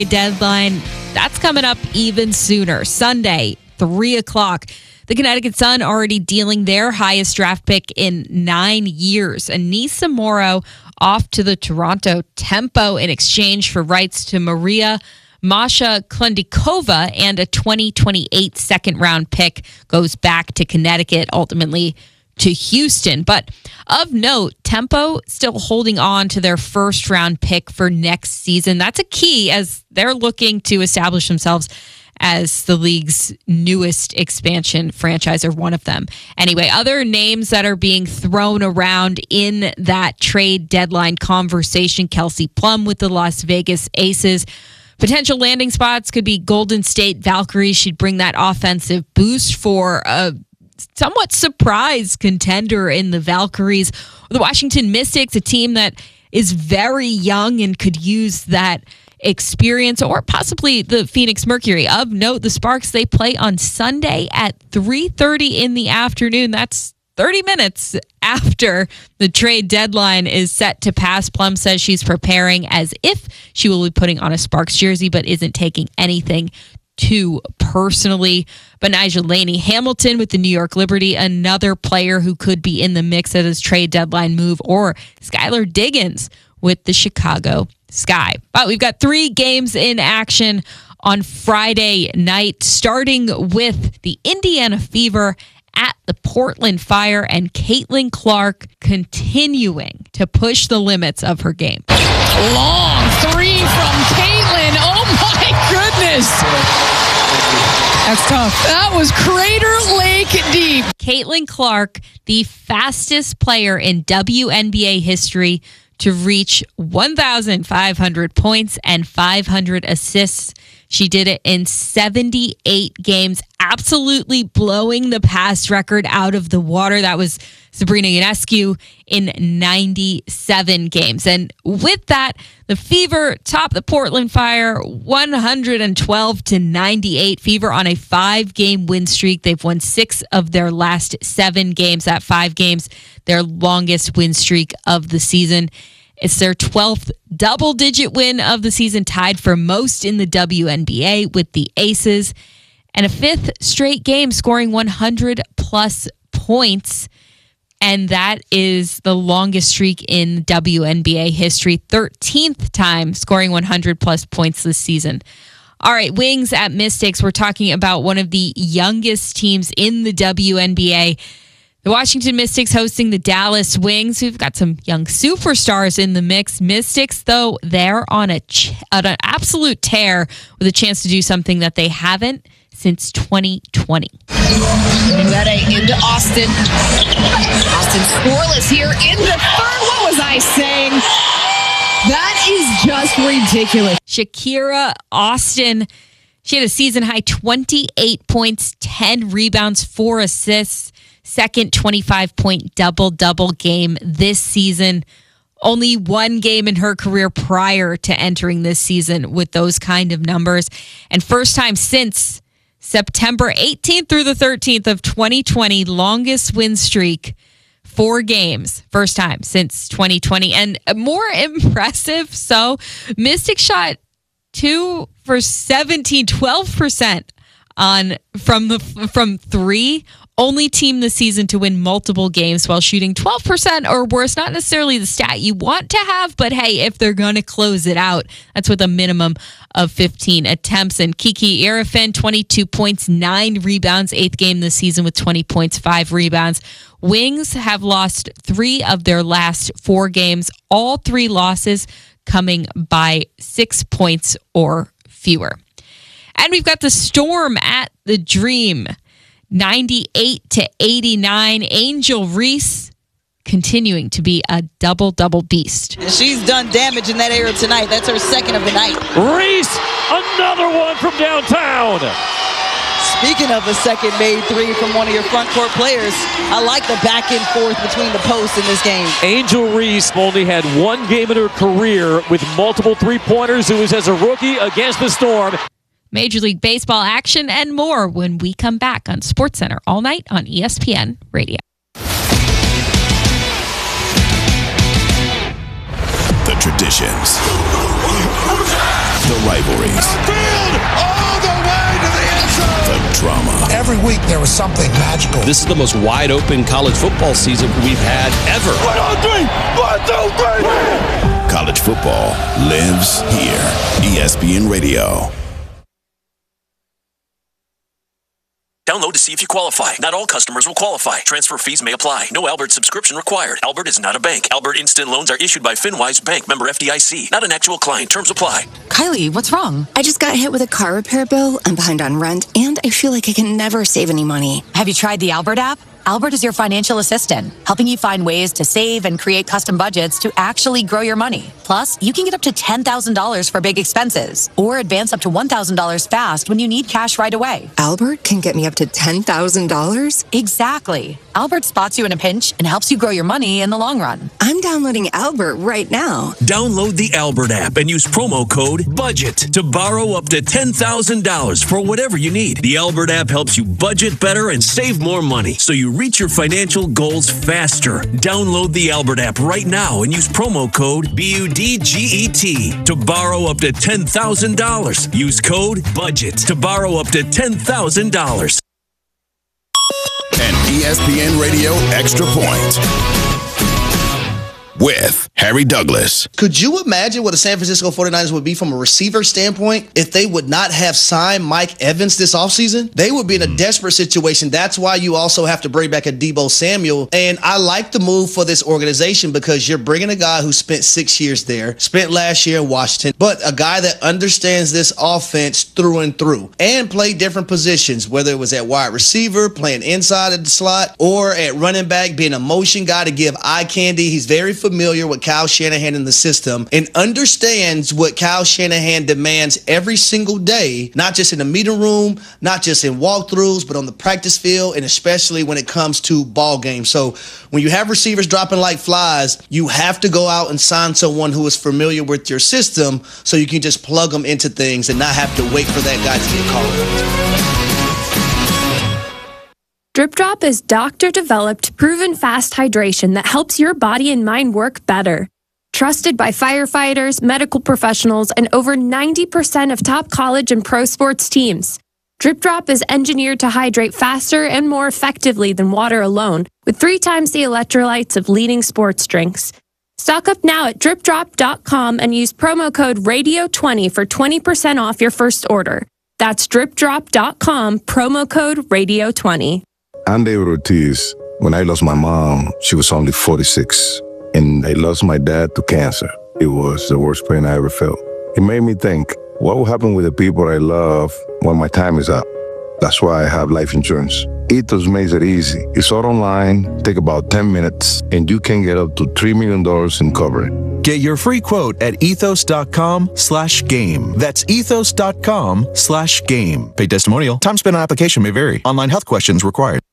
Deadline, that's coming up even sooner. Sunday, 3 o'clock. The Connecticut Sun already dealing their highest draft pick in 9 years. Anissa Morrow off to the Toronto Tempo in exchange for rights to Maria Masha Klendikova, and a 2028 second-round pick goes back to Connecticut, ultimately to Houston. But of note, Tempo still holding on to their first-round pick for next season. That's a key as they're looking to establish themselves as the league's newest expansion franchise, or one of them. Anyway, other names that are being thrown around in that trade deadline conversation: Kelsey Plum with the Las Vegas Aces. Potential landing spots could be Golden State Valkyries. She'd bring that offensive boost for a somewhat surprise contender in the Valkyries. The Washington Mystics, a team that is very young and could use that experience, or possibly the Phoenix Mercury. Of note, the Sparks, they play on Sunday at 3:30 in the afternoon. That's 30 minutes after the trade deadline is set to pass. Plum says she's preparing as if she will be putting on a Sparks jersey, but isn't taking anything too personally. But Nyjah Hamilton with the New York Liberty, another player who could be in the mix of this trade deadline move, or Skylar Diggins with the Chicago Sky. But we've got 3 games in action on Friday night, starting with the Indiana Fever at the Portland Fire, and Caitlin Clark continuing to push the limits of her game. Long 3 from Caitlin. Oh my goodness. That's tough. That was Crater Lake deep. Caitlin Clark, the fastest player in WNBA history to reach 1,500 points and 500 assists. She did it in 78 games, absolutely blowing the past record out of the water. That was Sabrina Ionescu in 97 games. And with that, the Fever top the Portland Fire 112-98. Fever on a 5-game win streak. They've won 6 of their last 7 games. That 5 games, their longest win streak of the season. It's their 12th double-digit win of the season, tied for most in the WNBA with the Aces, and a 5th straight game scoring 100-plus points, and that is the longest streak in WNBA history, 13th time scoring 100-plus points this season. All right, Wings at Mystics. We're talking about one of the youngest teams in the WNBA. The Washington Mystics hosting the Dallas Wings. We've got some young superstars in the mix. Mystics, though, they're on an absolute tear with a chance to do something that they haven't since 2020. That into Austin. Austin scoreless here in the third. What was I saying? That is just ridiculous. Shakira Austin, she had a season-high 28 points, 10 rebounds, 4 assists. Second 25-point double-double game this season. Only 1 game in her career prior to entering this season with those kind of numbers. And first time since September 18th through the 13th of 2020, longest win streak, 4 games. First time since 2020. And more impressive, so Mystic shot 2 for 17, 12% from 3. Only team this season to win multiple games while shooting 12% or worse. Not necessarily the stat you want to have, but hey, if they're going to close it out, that's with a minimum of 15 attempts. And Kiki Arifin, 22 points, 9 rebounds, 8th game this season with 20 points, 5 rebounds. Wings have lost 3 of their last 4 games, all 3 losses coming by 6 points or fewer. And we've got the Storm at the Dream. 98-89. Angel Reese continuing to be a double-double beast. She's done damage in that area tonight. That's her second of the night. Reese, another one from downtown. Speaking of the second made 3 from one of your front court players, I like the back and forth between the posts in this game. Angel Reese only had 1 game in her career with multiple three-pointers. It was as a rookie against the Storm. Major League Baseball action and more when we come back on SportsCenter all night on ESPN Radio. The traditions, The rivalries. Field all the way to the end zone. The drama. Every week there was something magical. This is the most wide open college football season we've had ever. 1, 2, 3. College football lives here. ESPN Radio. Download to see if you qualify. Not all customers will qualify. Transfer fees may apply. No Albert subscription required. Albert is not a bank. Albert Instant Loans are issued by FinWise Bank, member FDIC. Not an actual client. Terms apply. Kylie, what's wrong? I just got hit with a car repair bill. I'm behind on rent, and I feel like I can never save any money. Have you tried the Albert app? Albert is your financial assistant, helping you find ways to save and create custom budgets to actually grow your money. Plus, you can get up to $10,000 for big expenses or advance up to $1,000 fast when you need cash right away. Albert can get me up to $10,000? Exactly. Albert spots you in a pinch and helps you grow your money in the long run. I'm downloading Albert right now. Download the Albert app and use promo code BUDGET to borrow up to $10,000 for whatever you need. The Albert app helps you budget better and save more money, so you reach your financial goals faster. Download the Albert app right now and use promo code BUDGET to borrow up to $10,000. Use code BUDGET to borrow up to $10,000. An ESPN Radio Extra Point with Harry Douglas. Could you imagine what the San Francisco 49ers would be from a receiver standpoint if they would not have signed Mike Evans this offseason? They would be in a desperate situation. That's why you also have to bring back a Deebo Samuel. And I like the move for this organization because you're bringing a guy who spent 6 years there, spent last year in Washington, but a guy that understands this offense through and through and played different positions, whether it was at wide receiver, playing inside of the slot, or at running back, being a motion guy to give eye candy. He's very familiar with Kyle Shanahan in the system and understands what Kyle Shanahan demands every single day, not just in the meeting room, not just in walkthroughs, but on the practice field, and especially when it comes to ball games. So when you have receivers dropping like flies, you have to go out and sign someone who is familiar with your system so you can just plug them into things and not have to wait for that guy to get called. Drip Drop is doctor-developed, proven fast hydration that helps your body and mind work better. Trusted by firefighters, medical professionals, and over 90% of top college and pro sports teams. Drip Drop is engineered to hydrate faster and more effectively than water alone, with 3 times the electrolytes of leading sports drinks. Stock up now at dripdrop.com and use promo code RADIO20 for 20% off your first order. That's dripdrop.com, promo code RADIO20. I'm David Ortiz. When I lost my mom, she was only 46, and I lost my dad to cancer. It was the worst pain I ever felt. It made me think, what will happen with the people I love when my time is up? That's why I have life insurance. Ethos makes it easy. It's all online, take about 10 minutes, and you can get up to $3 million in coverage. Get your free quote at ethos.com/game. That's ethos.com/game. Paid testimonial. Time spent on application may vary. Online health questions required.